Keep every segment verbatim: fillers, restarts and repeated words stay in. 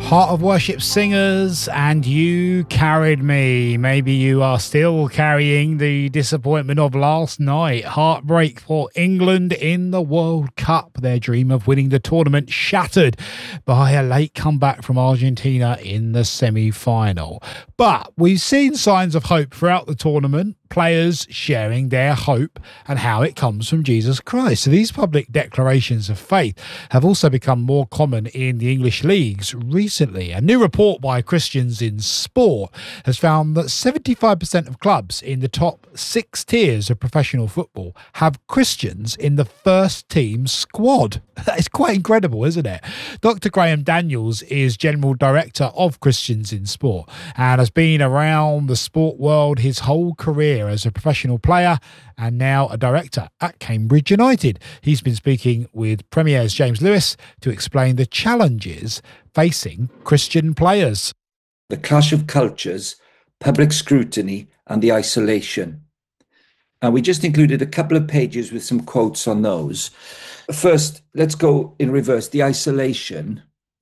Heart of Worship singers, and You Carried Me. Maybe you are still carrying the disappointment of last night. Heartbreak for England in the World Cup. Their dream of winning the tournament shattered by a late comeback from Argentina in the semi-final. But we've seen signs of hope throughout the tournament, players sharing their hope and how it comes from Jesus Christ. So these public declarations of faith have also become more common in the English leagues recently. A new report by Christians in Sport has found that seventy-five percent of clubs in the top six tiers of professional football have Christians in the first team squad. It's quite incredible, isn't it? Doctor Graham Daniels is General Director of Christians in Sport and has been around the sport world his whole career as a professional player and now a director at Cambridge United. He's been speaking with Premier's James Lewis to explain the challenges facing Christian players. The clash of cultures, public scrutiny and the isolation. And we just included a couple of pages with some quotes on those. First, let's go in reverse. The isolation,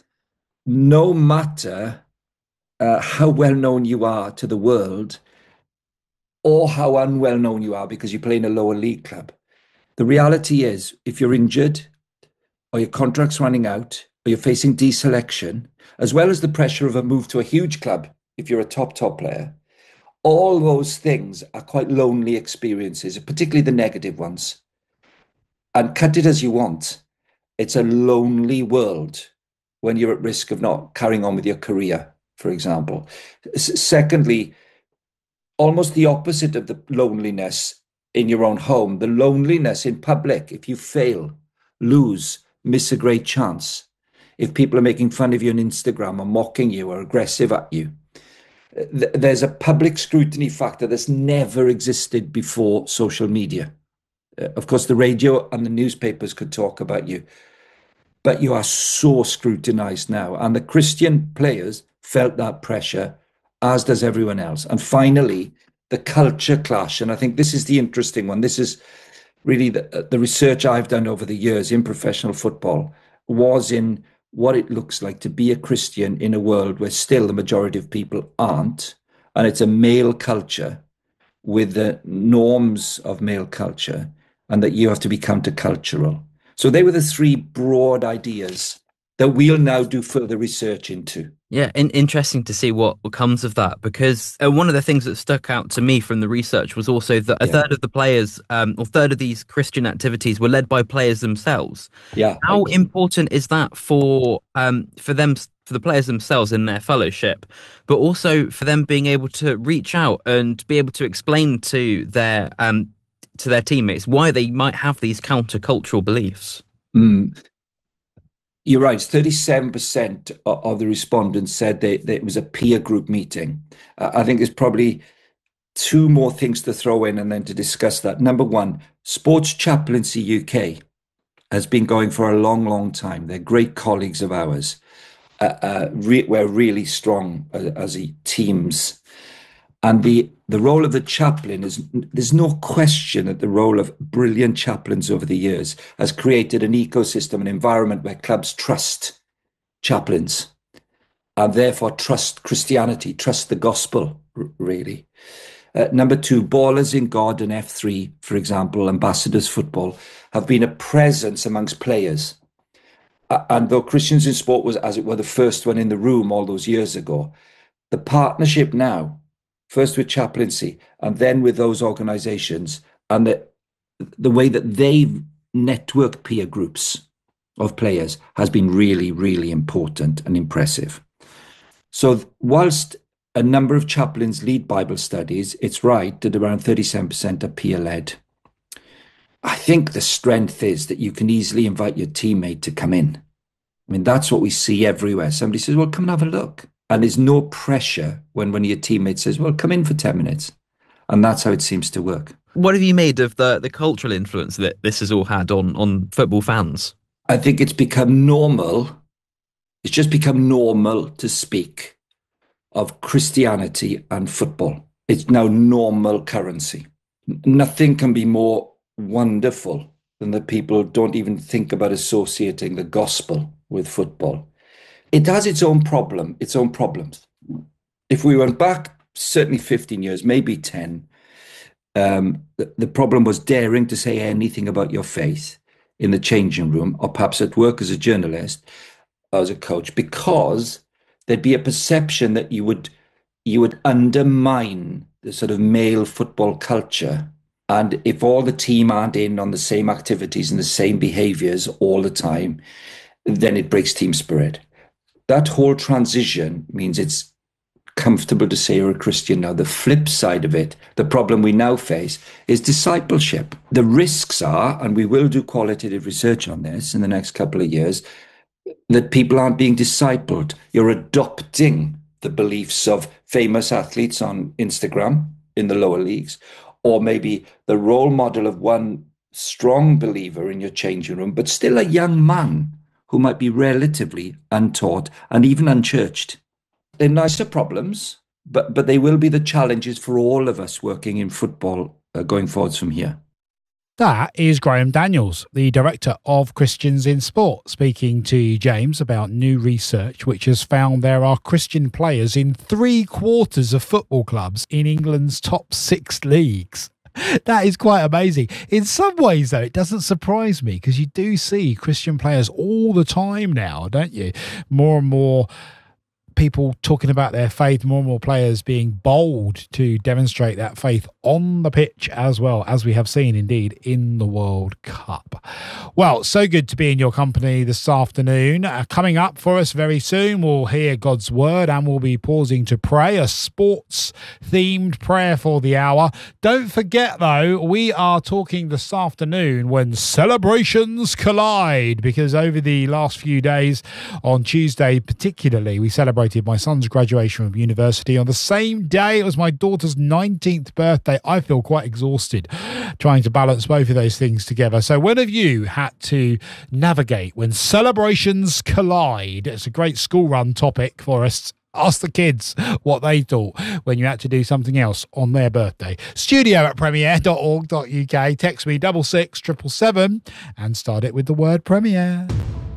no matter uh, how well known you are to the world or how unwell known you are because you play in a lower league club, the reality is if you're injured or your contract's running out or you're facing deselection, as well as the pressure of a move to a huge club if you're a top, top player, all those things are quite lonely experiences, particularly the negative ones. And cut it as you want, it's a lonely world when you're at risk of not carrying on with your career, for example. S- secondly, almost the opposite of the loneliness in your own home, the loneliness in public, if you fail, lose, miss a great chance, if people are making fun of you on Instagram or mocking you or aggressive at you. Th- there's a public scrutiny factor that's never existed before social media. Uh, of course, the radio and the newspapers could talk about you, but you are so scrutinized now. And the Christian players felt that pressure, as does everyone else. And finally, the culture clash. And I think this is the interesting one. This is really the, the research I've done over the years in professional football was in what it looks like to be a Christian in a world where still the majority of people aren't. And it's a male culture with the norms of male culture, and that you have to be countercultural. So they were the three broad ideas that we'll now do further research into. Yeah, in- interesting to see what comes of that, because uh, one of the things that stuck out to me from the research was also that a yeah. third of the players, um, or third of these Christian activities were led by players themselves. Yeah. How important is that for um, for them, for the players themselves in their fellowship, but also for them being able to reach out and be able to explain to their um, to their teammates why they might have these countercultural beliefs? Mm. You're right. thirty-seven percent of the respondents said that it was a peer group meeting. Uh, I think there's probably two more things to throw in and then to discuss that. Number one, Sports Chaplaincy U K has been going for a long, long time. They're great colleagues of ours. Uh, uh, re- we're really strong as, as a teams. And the, the role of the chaplain is, there's no question that the role of brilliant chaplains over the years has created an ecosystem, an environment where clubs trust chaplains and therefore trust Christianity, trust the gospel, r- really. Uh, number two, Ballers in God and F three, for example, Ambassadors Football, have been a presence amongst players. Uh, and though Christians in Sport was, as it were, the first one in the room all those years ago, the partnership now, first with chaplaincy and then with those organizations, and the, the way that they network peer groups of players has been really, really important and impressive. So whilst a number of chaplains lead Bible studies, it's right that around thirty-seven percent are peer-led. I think the strength is that you can easily invite your teammate to come in. I mean, that's what we see everywhere. Somebody says, well, come and have a look. And there's no pressure when one of your teammates says, well, come in for ten minutes. And that's how it seems to work. What have you made of the, the cultural influence that this has all had on, on football fans? I think it's become normal. It's just become normal to speak of Christianity and football. It's now normal currency. Nothing can be more wonderful than that people don't even think about associating the gospel with football. It has its own problem, its own problems. If we went back certainly fifteen years, maybe ten, um, the, the problem was daring to say anything about your faith in the changing room, or perhaps at work as a journalist, or as a coach, because there'd be a perception that you would you would undermine the sort of male football culture. And if all the team aren't in on the same activities and the same behaviors all the time, then it breaks team spirit. That whole transition means it's comfortable to say you're a Christian now. The flip side of it, the problem we now face, is discipleship. The risks are, and we will do qualitative research on this in the next couple of years, that people aren't being discipled. You're adopting the beliefs of famous athletes on Instagram in the lower leagues, or maybe the role model of one strong believer in your changing room, but still a young man who might be relatively untaught and even unchurched. They're nicer problems, but, but they will be the challenges for all of us working in football uh, going forwards from here. That is Graham Daniels, the Director of Christians in Sport, speaking to James about new research which has found there are Christian players in three quarters of football clubs in England's top six leagues. That is quite amazing. In some ways, though, it doesn't surprise me, because you do see Christian players all the time now, don't you? More and more people talking about their faith, more and more players being bold to demonstrate that faith on the pitch, as well as we have seen indeed in the World Cup. Well, so good to be in your company this afternoon. Uh, coming up for us very soon, we'll hear God's word and we'll be pausing to pray, a sports themed prayer for the hour. Don't forget, though, we are talking this afternoon when celebrations collide, because over the last few days, on Tuesday particularly, we celebrated my son's graduation from university. On the same day, it was my daughter's nineteenth birthday. I feel quite exhausted trying to balance both of those things together. So when have you had to navigate when celebrations collide? It's a great school run topic for us. Ask the kids what they thought when you had to do something else on their birthday. Studio at premier dot org dot uk. Text me double six triple seven and start it with the word Premier.